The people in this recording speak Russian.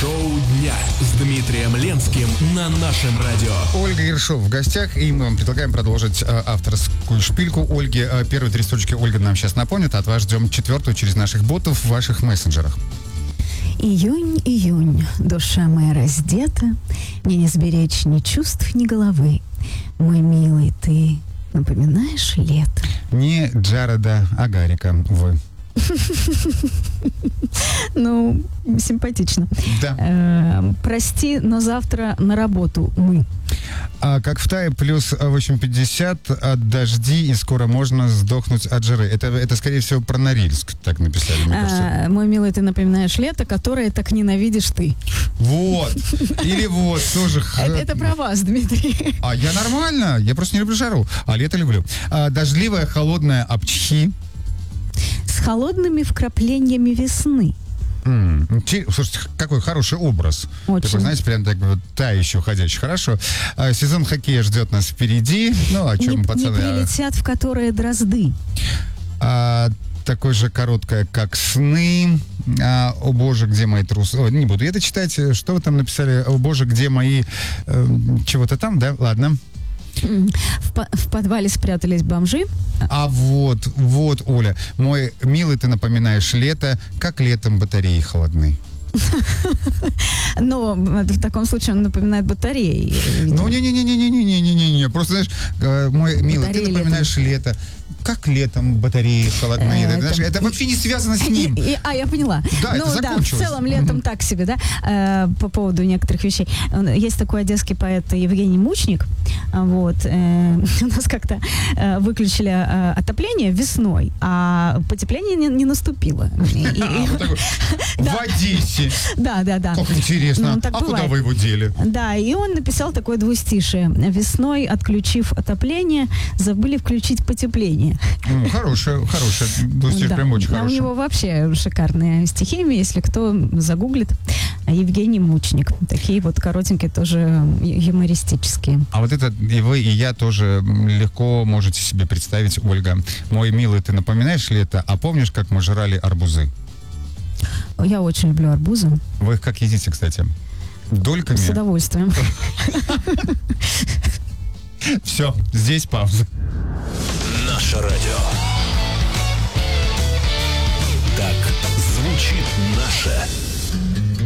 Шоу дня с Дмитрием Ленским на нашем радио. Ольга Ершова в гостях, и мы вам предлагаем продолжить авторскую шпильку Ольги. Первые 3 строчки Ольга нам сейчас напомнит, от вас ждем 4-ю через наших ботов в ваших мессенджерах. Июнь, июнь, душа моя раздета, мне не сберечь ни чувств, ни головы. Мой милый, ты напоминаешь лето. Не Джареда, а Гарика, вы. Ну, симпатично. Да. Прости, но завтра на работу мы. Как в Тае плюс 8,50 от дожди, и скоро можно сдохнуть от жары. Это скорее всего, про Норильск, так написали, мне кажется. Мой милый, ты напоминаешь лето, которое так ненавидишь ты. Вот. Или вот, тоже... Это про вас, Дмитрий. Я нормально, я просто не люблю жару, а лето люблю. Дождливая, холодная обчхи. С холодными вкраплениями весны. Слушайте, какой хороший образ. Очень. Такой, знаете, прям так вот тающий, уходящий. Хорошо. Сезон хоккея ждет нас впереди. Ну, о чем, пацаны? Не прилетят в которые дрозды. Такой же короткое, как сны. О боже, где мои трусы? Не буду это читать. Что вы там написали? О боже, где мои... чего-то там, да? Ладно. В подвале спрятались бомжи. Вот, Оля. Мой милый, ты напоминаешь лето, как летом батареи холодны. Но в таком случае он напоминает батареи. Ну, не. Просто, знаешь, мой милый, ты напоминаешь лето. Как летом батареи холодные. Это вообще не связано с ним. Я поняла. Да, это закончилось. В целом летом так себе, да, по поводу некоторых вещей. Есть такой одесский поэт Евгений Мучник. Вот. У нас как-то выключили отопление весной, а потепление не наступило. В Одессе. Да. Как интересно. Куда вы его дели? Да, и он написал такое двустишие. Весной, отключив отопление, забыли включить потепление. Хорошая. Двустишь прям очень хорошая. У него вообще шикарные стихи, если кто загуглит. Евгений Мучник. Такие вот коротенькие, тоже юмористические. А вот это и вы, и я тоже легко можете себе представить, Ольга. Мой милый, ты напоминаешь лето, а помнишь, как мы жрали арбузы? Я очень люблю арбузы. Вы их как едите, кстати? Дольками? С удовольствием. Все, здесь пауза. Наше радио. Так звучит наше